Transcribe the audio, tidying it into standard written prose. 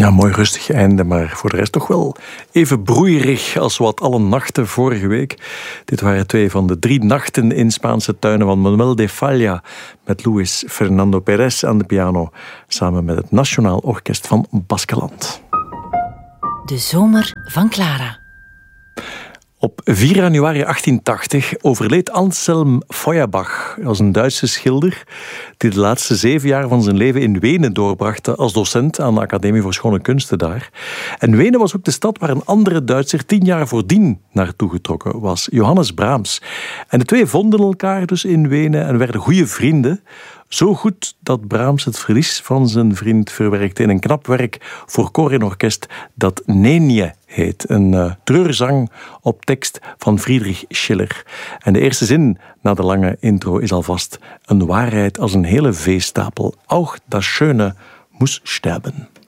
Ja, mooi rustig einde, maar voor de rest toch wel even broeierig als wat alle nachten vorige week. Dit waren 2 van de 3 nachten in Spaanse tuinen van Manuel de Falla met Luis Fernando Pérez aan de piano, samen met het Nationaal Orkest van Baskeland. De zomer van Clara. Op 4 januari 1880 overleed Anselm Feuerbach. Dat was een Duitse schilder die de laatste 7 jaar van zijn leven in Wenen doorbracht als docent aan de Academie voor Schone Kunsten daar. En Wenen was ook de stad waar een andere Duitser 10 jaar voordien naartoe getrokken was, Johannes Brahms. En de 2 vonden elkaar dus in Wenen en werden goede vrienden. Zo goed dat Brahms het verlies van zijn vriend verwerkte in een knap werk voor koor en orkest dat Nenie heet. Een treurzang op tekst van Friedrich Schiller. En de eerste zin na de lange intro is alvast een waarheid als een hele veestapel. Auch das Schöne muss sterben.